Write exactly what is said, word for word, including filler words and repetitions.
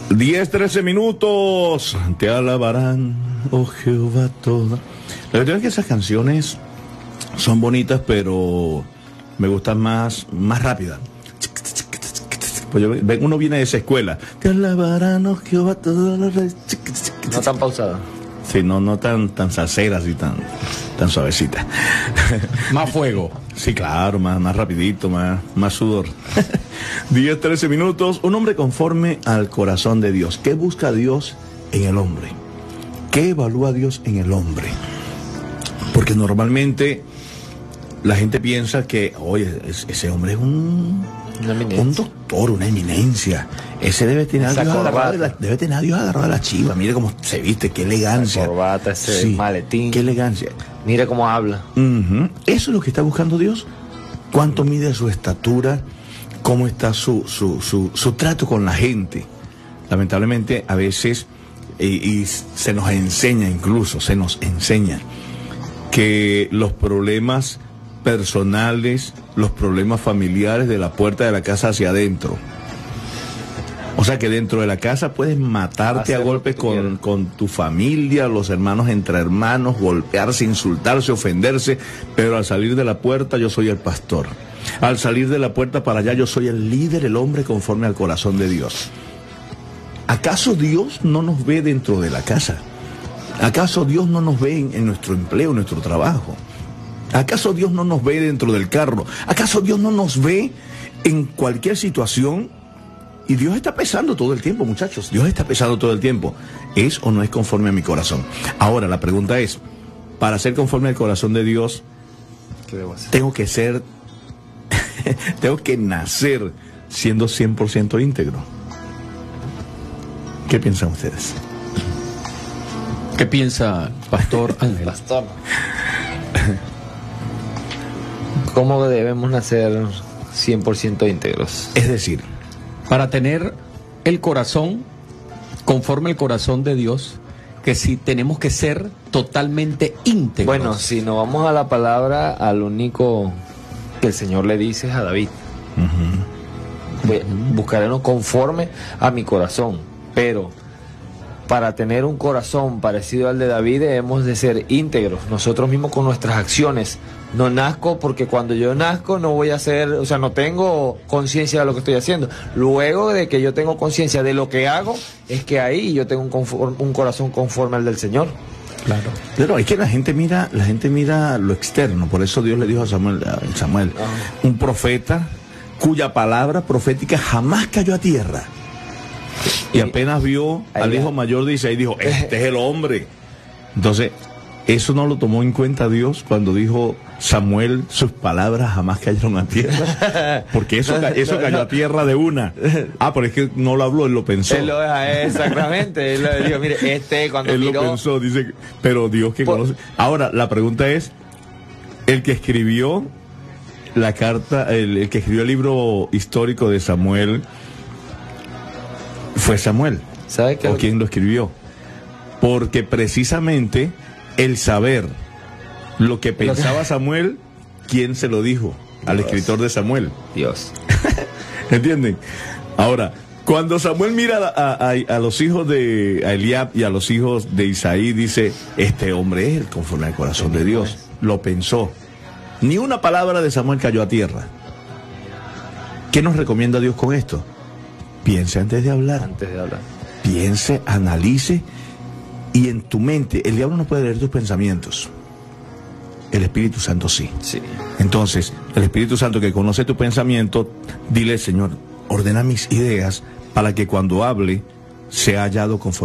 diez, trece minutos. Te alabarán, oh Jehová, toda. La verdad es que esas canciones son bonitas, pero me gustan más, más rápidas. Pues yo, uno viene de esa escuela. Te alabarán, oh Jehová, toda la... No tan pausada. Sí, no, no tan, tan salseras y tan, tan suavecitas. Más fuego. Sí, claro, más, más rapidito, más, más sudor. diez, trece minutos. Un hombre conforme al corazón de Dios. ¿Qué busca Dios en el hombre? ¿Qué evalúa Dios en el hombre? Porque normalmente la gente piensa que, oye, ese hombre es un, un doctor, una eminencia. Ese debe tener, a Dios agarrado de la, debe tener a Dios agarrado de la chiva. Mire cómo se viste, qué elegancia. Esa corbata, ese sí, maletín. Qué elegancia. Mire cómo habla. Uh-huh. Eso es lo que está buscando Dios. ¿Cuánto mide su estatura? ¿Cómo está su, su, su, su trato con la gente? Lamentablemente, a veces, y, y se nos enseña incluso, se nos enseña que los problemas personales, los problemas familiares de la puerta de la casa hacia adentro. O sea que dentro de la casa puedes matarte a golpes con, con tu familia, los hermanos entre hermanos, golpearse, insultarse, ofenderse, pero al salir de la puerta yo soy el pastor. Al salir de la puerta para allá yo soy el líder, el hombre conforme al corazón de Dios. ¿Acaso Dios no nos ve dentro de la casa? ¿Acaso Dios no nos ve en, en nuestro empleo, en nuestro trabajo? ¿Acaso Dios no nos ve dentro del carro? ¿Acaso Dios no nos ve en cualquier situación? Y Dios está pesando todo el tiempo, muchachos. Dios está pesando todo el tiempo. ¿Es o no es conforme a mi corazón? Ahora, la pregunta es, para ser conforme al corazón de Dios, ¿qué debo hacer? Tengo que ser, tengo que nacer siendo cien por ciento íntegro. ¿Qué piensan ustedes? ¿Qué piensa Pastor Ángel? Pastor. ¿Cómo debemos nacer cien por ciento íntegros? Es decir, para tener el corazón conforme al corazón de Dios, que si tenemos que ser totalmente íntegros. Bueno, si nos vamos a la palabra, al único que el Señor le dice es a David. Uh-huh. Uh-huh. Buscaremos conforme a mi corazón, pero para tener un corazón parecido al de David debemos de ser íntegros nosotros mismos con nuestras acciones. No nazco porque cuando yo nazco no voy a hacer, o sea, no tengo conciencia de lo que estoy haciendo. Luego de que yo tengo conciencia de lo que hago, es que ahí yo tengo un, conform, un corazón conforme al del Señor. Claro. Pero es que la gente mira, la gente mira lo externo. Por eso Dios le dijo a Samuel, a Samuel, uh-huh, un profeta cuya palabra profética jamás cayó a tierra. Y apenas vio al hijo mayor, dice, ahí dijo, este es el hombre. Entonces, eso no lo tomó en cuenta Dios cuando dijo Samuel, sus palabras jamás cayeron a tierra. Porque eso, eso cayó a tierra de una. Ah, pero es que no lo habló, él lo pensó. Él lo deja, exactamente. Él lo dijo, mire, este cuando él miró... lo pensó, dice, pero Dios que Por... conoce. Ahora, la pregunta es, el que escribió la carta, el, el que escribió el libro histórico de Samuel, fue Samuel. ¿Sabe qué? ¿O quién lo escribió? Porque precisamente el saber lo que pensaba Samuel, ¿quién se lo dijo? Al Dios. Escritor de Samuel. Dios. ¿Entienden? Ahora, cuando Samuel mira a, a, a los hijos de a Eliab y a los hijos de Isaí, dice, este hombre es el conforme al corazón de Dios. Lo pensó. Ni una palabra de Samuel cayó a tierra. ¿Qué nos recomienda Dios con esto? Piense antes de hablar. Antes de hablar. Piense, analice, y en tu mente, el diablo no puede leer tus pensamientos. El Espíritu Santo sí. Sí. Entonces, el Espíritu Santo que conoce tu pensamiento, dile, Señor, ordena mis ideas para que cuando hable sea hallado conforme